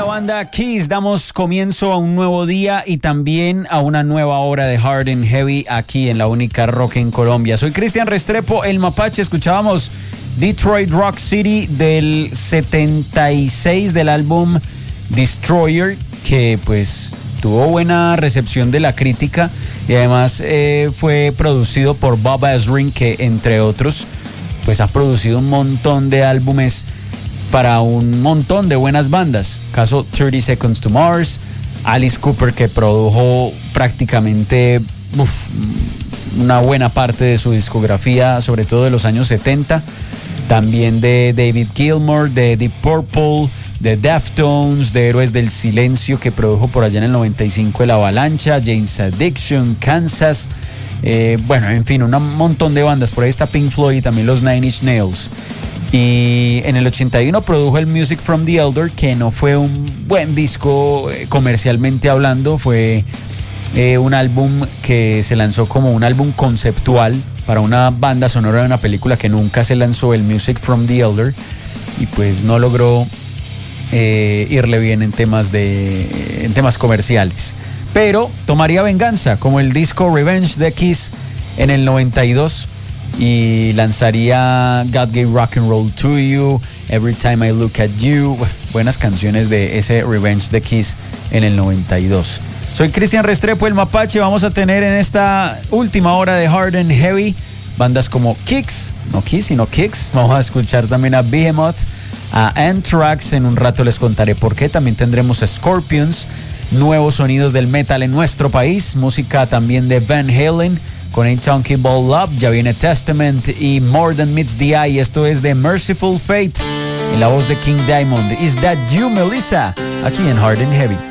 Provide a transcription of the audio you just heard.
banda Kiss, damos comienzo a un nuevo día y también a una nueva hora de Hard and Heavy aquí en la única rock en Colombia. Soy Cristian Restrepo, el Mapache. Escuchábamos Detroit Rock City del 76 del álbum Destroyer, que pues tuvo buena recepción de la crítica y además fue producido por Bob Ezrin, que entre otros pues ha producido un montón de álbumes para un montón de buenas bandas. Caso 30 Seconds to Mars, Alice Cooper, que produjo prácticamente una buena parte de su discografía, sobre todo de los años 70. También de David Gilmour, de Deep Purple, de Deftones, de Héroes del Silencio, que produjo por allá en el 95 el Avalancha, Jane's Addiction, Kansas. Bueno, en fin, un montón de bandas. Por ahí está Pink Floyd y también los Nine Inch Nails. Y en el 81 produjo el Music from the Elder, que no fue un buen disco comercialmente hablando. Fue un álbum que se lanzó como un álbum conceptual para una banda sonora de una película que nunca se lanzó, el Music from the Elder, y pues no logró irle bien en temas comerciales. Pero tomaría venganza, como el disco Revenge de Kiss en el 92, y lanzaría God Gave Rock and Roll to You, Every Time I Look at You. Buenas canciones de ese Revenge de Kiss en el 92. Soy Cristian Restrepo, el Mapache. Vamos a tener en esta última hora de Hard and Heavy bandas como Kix, no Kiss, sino Kix. Vamos a escuchar también a Behemoth, a Anthrax. En un rato les contaré por qué. También tendremos a Scorpions, nuevos sonidos del metal en nuestro país, música también de Van Halen con A Chunky Ball Love. Ya viene Testament y More Than Meets the Eye. Esto es de Merciful Fate en la voz de King Diamond. Is That You, Melissa? Aquí en Hard and Heavy.